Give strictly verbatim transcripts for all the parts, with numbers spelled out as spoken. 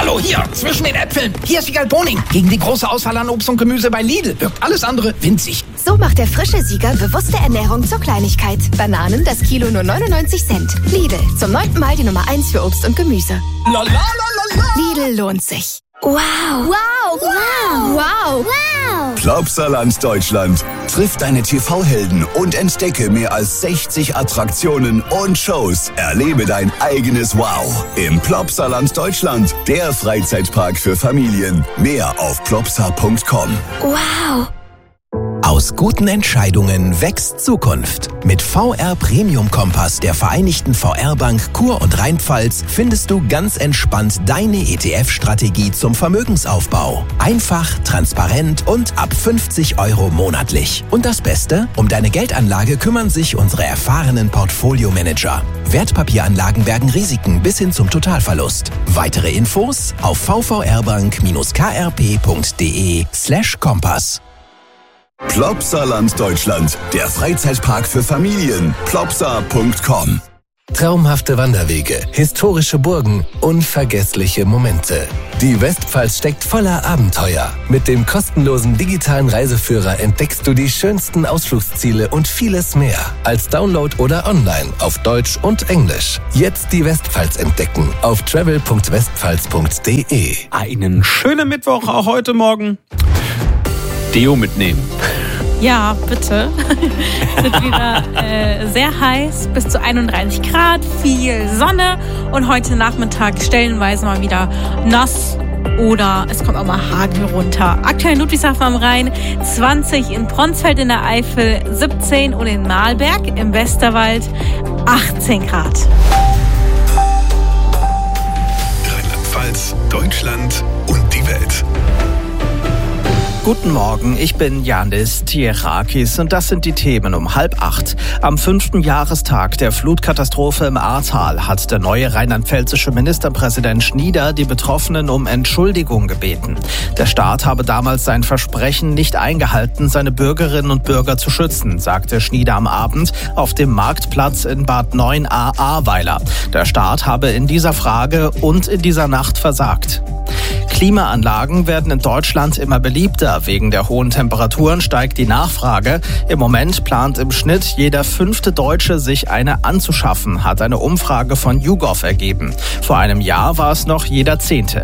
Hallo, hier, zwischen den Äpfeln. Hier ist Wiegald Boning. Gegen die große Auswahl an Obst und Gemüse bei Lidl wirkt alles andere winzig. So macht der frische Sieger bewusste Ernährung zur Kleinigkeit. Bananen, das Kilo nur neunundneunzig Cent. Lidl, zum neunten Mal die Nummer eins für Obst und Gemüse. La, la, la, la, la. Lidl lohnt sich. Wow. Wow. Wow. Wow. Wow. Plopsaland Deutschland. Triff deine T V-Helden und entdecke mehr als sechzig Attraktionen und Shows. Erlebe dein eigenes Wow im Plopsaland Deutschland. Der Freizeitpark für Familien. Mehr auf plopsa punkt com. Wow. Aus guten Entscheidungen wächst Zukunft. Mit V R Premium Kompass der Vereinigten V R-Bank Kur- und Rheinpfalz findest du ganz entspannt deine E T F-Strategie zum Vermögensaufbau. Einfach, transparent und ab fünfzig Euro monatlich. Und das Beste? Um deine Geldanlage kümmern sich unsere erfahrenen Portfolio-Manager. Wertpapieranlagen bergen Risiken bis hin zum Totalverlust. Weitere Infos auf vvrbank-krp.de slash Kompass. Plopsaland Deutschland, der Freizeitpark für Familien. plopsa punkt com. Traumhafte Wanderwege, historische Burgen, unvergessliche Momente. Die Westpfalz steckt voller Abenteuer. Mit dem kostenlosen digitalen Reiseführer entdeckst du die schönsten Ausflugsziele und vieles mehr. Als Download oder online auf Deutsch und Englisch. Jetzt die Westpfalz entdecken auf travel punkt westpfalz punkt de. Einen schönen Mittwoch auch heute Morgen. Deo mitnehmen. Ja, bitte. Es wird wieder äh, sehr heiß, bis zu einunddreißig Grad, viel Sonne und heute Nachmittag stellenweise mal wieder nass oder es kommt auch mal Hagel runter. Aktuell in Ludwigshafen am Rhein zwanzig, in Bronsfeld in der Eifel siebzehn und in Mahlberg im Westerwald achtzehn Grad. Rheinland-Pfalz, Deutschland und die Welt. Guten Morgen, ich bin Janis Tierakis und das sind die Themen um halb acht. Am fünften Jahrestag der Flutkatastrophe im Ahrtal hat der neue rheinland-pfälzische Ministerpräsident Schnieder die Betroffenen um Entschuldigung gebeten. Der Staat habe damals sein Versprechen nicht eingehalten, seine Bürgerinnen und Bürger zu schützen, sagte Schnieder am Abend auf dem Marktplatz in Bad neun a Ahrweiler. Der Staat habe in dieser Frage und in dieser Nacht versagt. Klimaanlagen werden in Deutschland immer beliebter. Wegen der hohen Temperaturen steigt die Nachfrage. Im Moment plant im Schnitt jeder fünfte Deutsche, sich eine anzuschaffen, hat eine Umfrage von YouGov ergeben. Vor einem Jahr war es noch jeder Zehnte.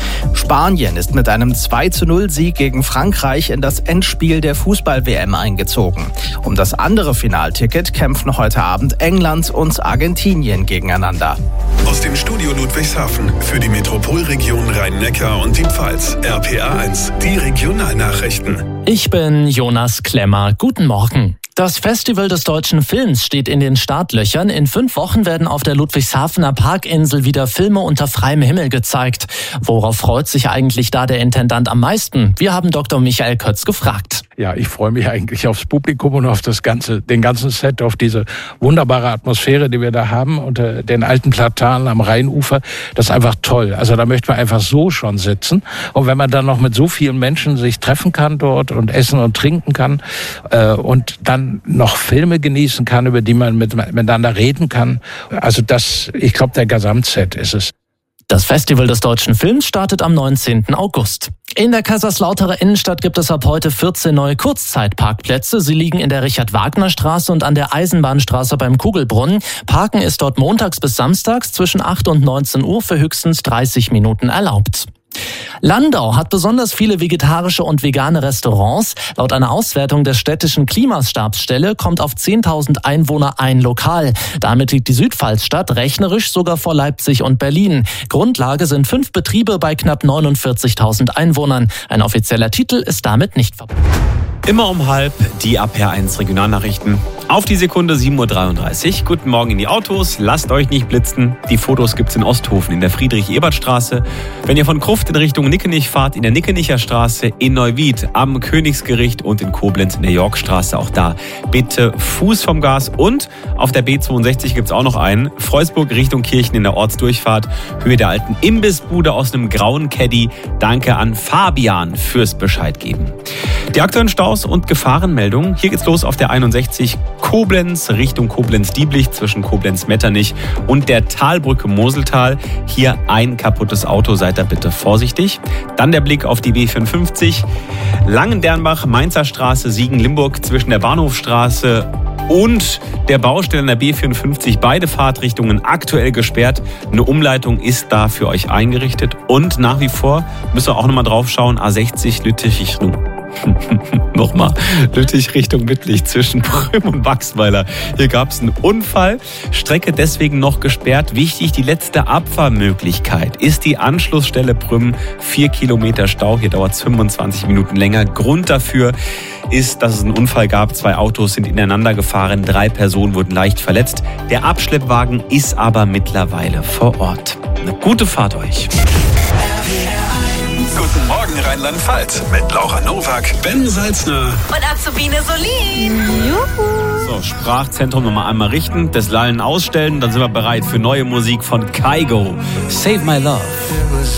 Spanien ist mit einem zwei zu null Sieg gegen Frankreich in das Endspiel der Fußball-W M eingezogen. Um das andere Finalticket kämpfen heute Abend England und Argentinien gegeneinander. Aus dem Studio Ludwigshafen für die Metropolregion Rhein-Neckar und die Pfalz. R P A eins, die Regionalnachrichten. Ich bin Jonas Klemmer. Guten Morgen. Das Festival des deutschen Films steht in den Startlöchern. In fünf Wochen werden auf der Ludwigshafener Parkinsel wieder Filme unter freiem Himmel gezeigt. Worauf freut sich eigentlich da der Intendant am meisten? Wir haben Doktor Michael Kötz gefragt. Ja, ich freue mich eigentlich aufs Publikum und auf das ganze, den ganzen Set, auf diese wunderbare Atmosphäre, die wir da haben unter den alten Platanen am Rheinufer. Das ist einfach toll. Also da möchte man einfach so schon sitzen. Und wenn man dann noch mit so vielen Menschen sich treffen kann dort und essen und trinken kann äh, und dann noch Filme genießen kann, über die man mit, miteinander reden kann. Also das, ich glaube, der Gesamtset ist es. Das Festival des deutschen Films startet am neunzehnten August. In der Kaiserslauterer Innenstadt gibt es ab heute vierzehn neue Kurzzeitparkplätze. Sie liegen in der Richard-Wagner-Straße und an der Eisenbahnstraße beim Kugelbrunnen. Parken ist dort montags bis samstags zwischen acht und neunzehn Uhr für höchstens dreißig Minuten erlaubt. Landau hat besonders viele vegetarische und vegane Restaurants. Laut einer Auswertung der städtischen Klimastabsstelle kommt auf zehntausend Einwohner ein Lokal. Damit liegt die Südpfalzstadt rechnerisch sogar vor Leipzig und Berlin. Grundlage sind fünf Betriebe bei knapp neunundvierzigtausend Einwohnern. Ein offizieller Titel ist damit nicht verbunden. Immer um halb die R P A eins Regionalnachrichten. Auf die Sekunde sieben Uhr dreiunddreißig. Guten Morgen in die Autos. Lasst euch nicht blitzen. Die Fotos gibt's in Osthofen in der Friedrich-Ebert-Straße. Wenn ihr von Kruf Gruft in Richtung Nickenich fahrt in der Nickenicher Straße, in Neuwied am Königsgericht und in Koblenz in der Yorkstraße. Auch da bitte Fuß vom Gas. Und auf der B zweiundsechzig gibt es auch noch einen. Freusburg Richtung Kirchen in der Ortsdurchfahrt, Höhe der alten Imbissbude aus einem grauen Caddy. Danke an Fabian fürs Bescheid geben. Die aktuellen Staus und Gefahrenmeldungen. Hier geht's los auf der einundsechzig Koblenz Richtung Koblenz-Dieblich zwischen Koblenz-Metternich und der Talbrücke Moseltal. Hier ein kaputtes Auto, seid da bitte vorsichtig. Dann der Blick auf die B vierundfünfzig. Langendernbach, Mainzer Straße, Siegen-Limburg zwischen der Bahnhofstraße und der Baustelle an der B vierundfünfzig. Beide Fahrtrichtungen aktuell gesperrt. Eine Umleitung ist da für euch eingerichtet. Und nach wie vor müssen wir auch nochmal drauf schauen, A sechzig Lüttich Richtung Nochmal, Lüttich Richtung Wittlich zwischen Prüm und Wachsweiler. Hier gab es einen Unfall, Strecke deswegen noch gesperrt. Wichtig, die letzte Abfahrmöglichkeit ist die Anschlussstelle Prüm. Vier Kilometer Stau, hier dauert es fünfundzwanzig Minuten länger. Grund dafür ist, dass es einen Unfall gab. Zwei Autos sind ineinander gefahren, drei Personen wurden leicht verletzt. Der Abschleppwagen ist aber mittlerweile vor Ort. Eine gute Fahrt euch. Guten Morgen Rheinland-Pfalz mit Laura Nowak, Ben Salzner und Azubine Solin. Juhu. So, Sprachzentrum nochmal einmal richten, das Lallen ausstellen, dann sind wir bereit für neue Musik von Kygo. Save My Love.